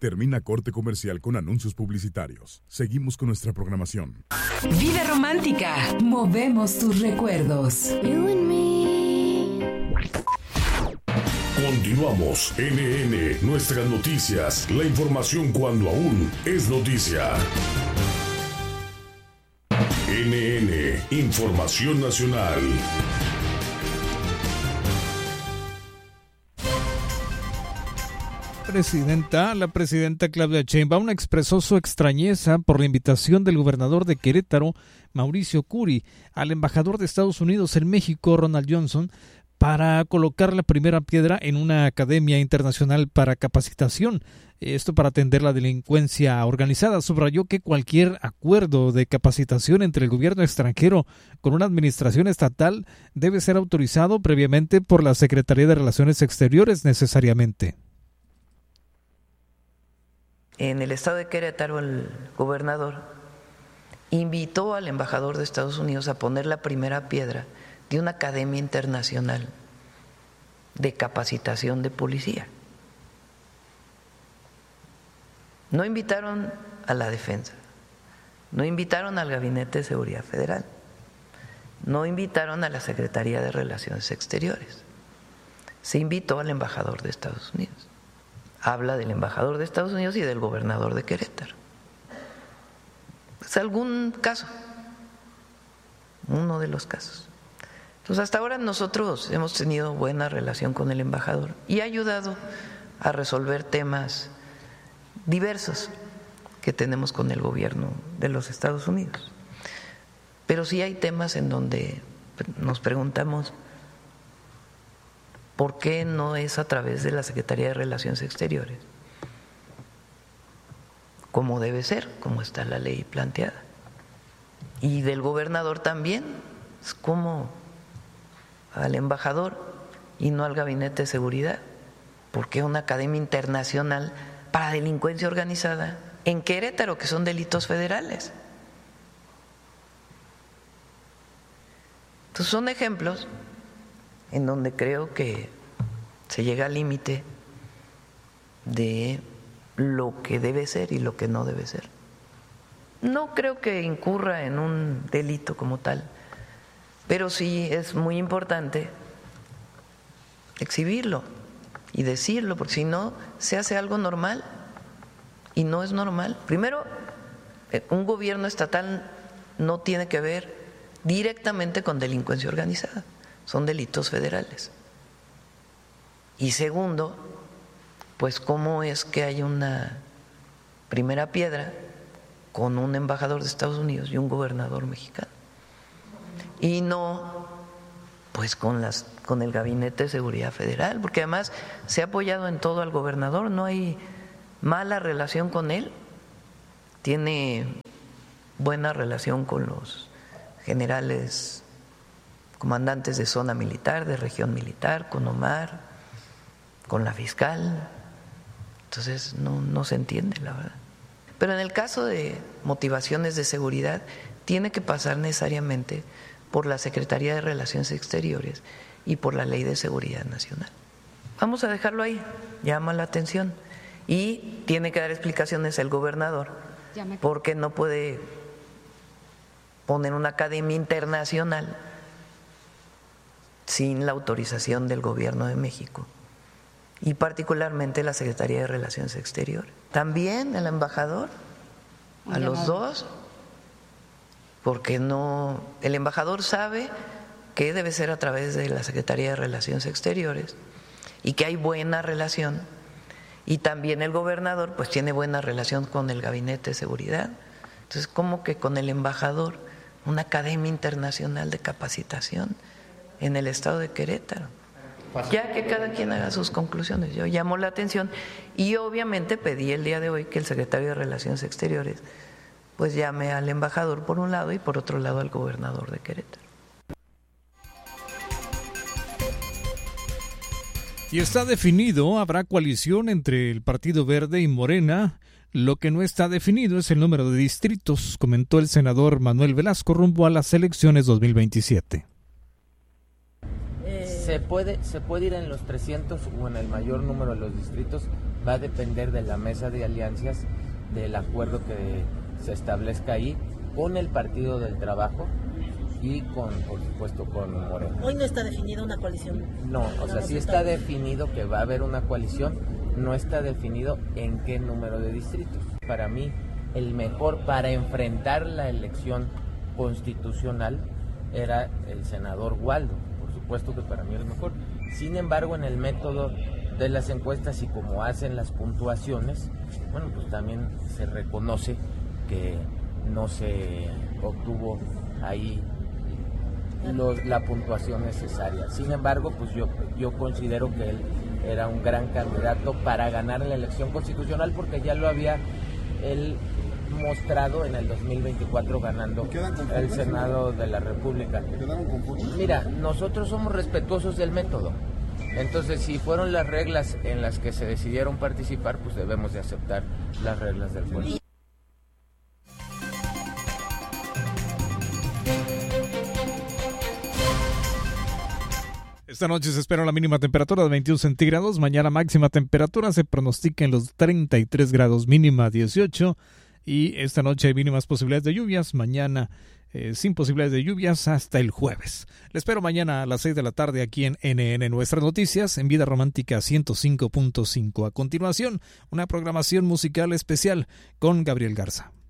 Termina corte comercial con anuncios publicitarios. Seguimos con nuestra programación. Vida romántica. Movemos tus recuerdos. You and me. Continuamos. NN, nuestras noticias. La información cuando aún es noticia. NN, Información Nacional. La presidenta Claudia Sheinbaum expresó su extrañeza por la invitación del gobernador de Querétaro, Mauricio Curi, al embajador de Estados Unidos en México, Ronald Johnson, para colocar la primera piedra en una academia internacional para capacitación. Esto para atender la delincuencia organizada. Subrayó que cualquier acuerdo de capacitación entre el gobierno extranjero con una administración estatal debe ser autorizado previamente por la Secretaría de Relaciones Exteriores necesariamente. En el estado de Querétaro, el gobernador invitó al embajador de Estados Unidos a poner la primera piedra de una academia internacional de capacitación de policía. No invitaron a la defensa, no invitaron al Gabinete de Seguridad Federal, no invitaron a la Secretaría de Relaciones Exteriores, se invitó al embajador de Estados Unidos. Habla del embajador de Estados Unidos y del gobernador de Querétaro. Es algún caso, uno de los casos. Entonces, hasta ahora nosotros hemos tenido buena relación con el embajador y ha ayudado a resolver temas diversos que tenemos con el gobierno de los Estados Unidos. Pero sí hay temas en donde nos preguntamos ¿por qué no es a través de la Secretaría de Relaciones Exteriores? Como debe ser, como está la ley planteada. Y del gobernador también, es como al embajador y no al Gabinete de Seguridad. ¿Por qué una academia internacional para delincuencia organizada en Querétaro, que son delitos federales? Entonces son ejemplos en donde creo que se llega al límite de lo que debe ser y lo que no debe ser. No creo que incurra en un delito como tal, pero sí es muy importante exhibirlo y decirlo, porque si no se hace algo normal y no es normal. Primero, un gobierno estatal no tiene que ver directamente con delincuencia organizada. Son delitos federales. Y segundo, pues cómo es que hay una primera piedra con un embajador de Estados Unidos y un gobernador mexicano, y no pues con el Gabinete de Seguridad Federal, porque además se ha apoyado en todo al gobernador, no hay mala relación con él, tiene buena relación con los generales comandantes de zona militar, de región militar, con Omar, con la fiscal. Entonces no se entiende, la verdad. Pero en el caso de motivaciones de seguridad, tiene que pasar necesariamente por la Secretaría de Relaciones Exteriores y por la Ley de Seguridad Nacional. Vamos a dejarlo ahí, llama la atención. Y tiene que dar explicaciones el gobernador, porque no puede poner una academia internacional sin la autorización del Gobierno de México y particularmente la Secretaría de Relaciones Exteriores. También el embajador, a los dos, porque no, el embajador sabe que debe ser a través de la Secretaría de Relaciones Exteriores y que hay buena relación, y también el gobernador pues tiene buena relación con el Gabinete de Seguridad. Entonces, ¿cómo que con el embajador una academia internacional de capacitación en el estado de Querétaro? Ya que cada quien haga sus conclusiones. Yo llamo la atención y obviamente pedí el día de hoy que el secretario de Relaciones Exteriores pues llame al embajador por un lado y por otro lado al gobernador de Querétaro. Y está definido, habrá coalición entre el Partido Verde y Morena. Lo que no está definido es el número de distritos, comentó el senador Manuel Velasco rumbo a las elecciones 2027. Se puede ir en los 300 o en el mayor número de los distritos, va a depender de la mesa de alianzas, del acuerdo que se establezca ahí con el Partido del Trabajo y por supuesto, con Morena. Hoy no está definida una coalición. No, o sea, sí está definido que va a haber una coalición, no está definido en qué número de distritos. Para mí, el mejor para enfrentar la elección constitucional era el senador Waldo. Por supuesto que para mí es el mejor. Sin embargo, en el método de las encuestas y como hacen las puntuaciones, bueno, pues también se reconoce que no se obtuvo ahí la puntuación necesaria. Sin embargo, pues yo considero que él era un gran candidato para ganar la elección constitucional porque ya lo había él mostrado en el 2024 ganando el Senado de la República. Mira, nosotros somos respetuosos del método. Entonces, si fueron las reglas en las que se decidieron participar, pues debemos de aceptar las reglas del juego. Esta noche se espera la mínima temperatura de 21 centígrados, mañana máxima temperatura se pronostica en los 33 grados, mínima 18, y esta noche hay mínimas posibilidades de lluvias, mañana sin posibilidades de lluvias hasta el jueves. Les espero mañana a las 6 de la tarde aquí en NN Nuestras Noticias, en Vida Romántica 105.5. A continuación, una programación musical especial con Gabriel Garza.